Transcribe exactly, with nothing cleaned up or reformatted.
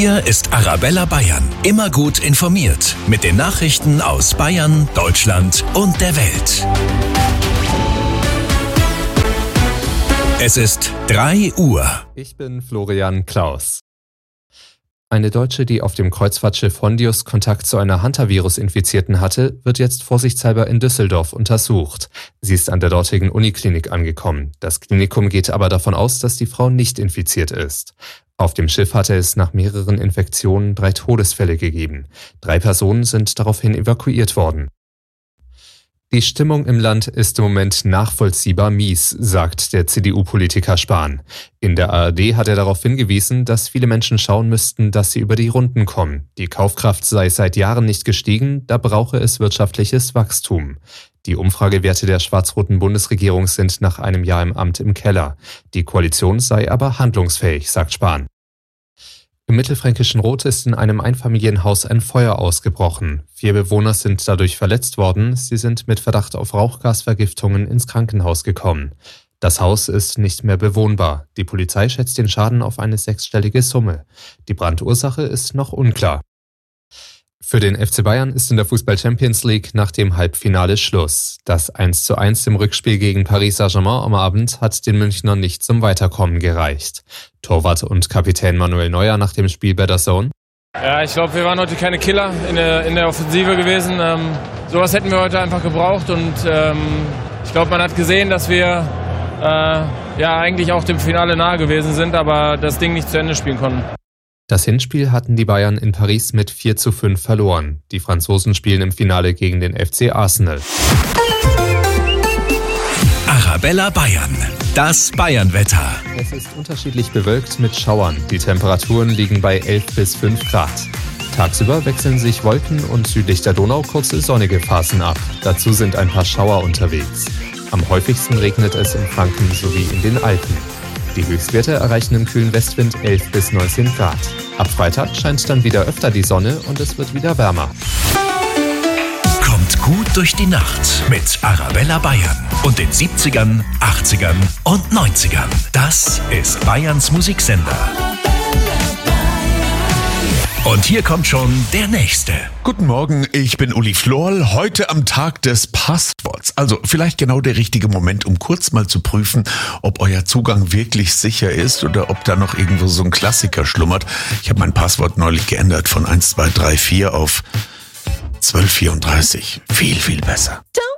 Hier ist Arabella Bayern. Immer gut informiert mit den Nachrichten aus Bayern, Deutschland und der Welt. Es ist drei Uhr. Ich bin Florian Klaus. Eine Deutsche, die auf dem Kreuzfahrtschiff Hondius Kontakt zu einer Hantavirus-Infizierten hatte, wird jetzt vorsichtshalber in Düsseldorf untersucht. Sie ist an der dortigen Uniklinik angekommen. Das Klinikum geht aber davon aus, dass die Frau nicht infiziert ist. Auf dem Schiff hatte es nach mehreren Infektionen drei Todesfälle gegeben. Drei Personen sind daraufhin evakuiert worden. Die Stimmung im Land ist im Moment nachvollziehbar mies, sagt der C D U-Politiker Spahn. In der A R D hat er darauf hingewiesen, dass viele Menschen schauen müssten, dass sie über die Runden kommen. Die Kaufkraft sei seit Jahren nicht gestiegen, da brauche es wirtschaftliches Wachstum. Die Umfragewerte der schwarz-roten Bundesregierung sind nach einem Jahr im Amt im Keller. Die Koalition sei aber handlungsfähig, sagt Spahn. Im mittelfränkischen Roth ist in einem Einfamilienhaus ein Feuer ausgebrochen. Vier Bewohner sind dadurch verletzt worden. Sie sind mit Verdacht auf Rauchgasvergiftungen ins Krankenhaus gekommen. Das Haus ist nicht mehr bewohnbar. Die Polizei schätzt den Schaden auf eine sechsstellige Summe. Die Brandursache ist noch unklar. Für den F C Bayern ist in der Fußball-Champions League nach dem Halbfinale Schluss. Das eins zu eins im Rückspiel gegen Paris Saint-Germain am Abend hat den Münchnern nicht zum Weiterkommen gereicht. Torwart und Kapitän Manuel Neuer nach dem Spiel bei D A Z N. Ja, ich glaube, wir waren heute keine Killer in der, in der Offensive gewesen. Ähm, sowas hätten wir heute einfach gebraucht und ähm, ich glaube, man hat gesehen, dass wir äh, ja eigentlich auch dem Finale nahe gewesen sind, aber das Ding nicht zu Ende spielen konnten. Das Hinspiel hatten die Bayern in Paris mit vier zu fünf verloren. Die Franzosen spielen im Finale gegen den F C Arsenal. Arabella Bayern, das Bayernwetter. Es ist unterschiedlich bewölkt mit Schauern. Die Temperaturen liegen bei elf bis fünf Grad. Tagsüber wechseln sich Wolken und südlich der Donau kurze sonnige Phasen ab. Dazu sind ein paar Schauer unterwegs. Am häufigsten regnet es in Franken sowie in den Alpen. Die Höchstwerte erreichen im kühlen Westwind elf bis neunzehn Grad. Ab Freitag scheint dann wieder öfter die Sonne und es wird wieder wärmer. Kommt gut durch die Nacht mit Arabella Bayern und den siebzigern, achtzigern und neunzigern. Das ist Bayerns Musiksender. Und hier kommt schon der Nächste. Guten Morgen, ich bin Uli Florl. Heute am Tag des Passworts. Also vielleicht genau der richtige Moment, um kurz mal zu prüfen, ob euer Zugang wirklich sicher ist oder ob da noch irgendwo so ein Klassiker schlummert. Ich habe mein Passwort neulich geändert von eins zwei drei vier auf zwölf vierunddreißig. Viel, viel besser.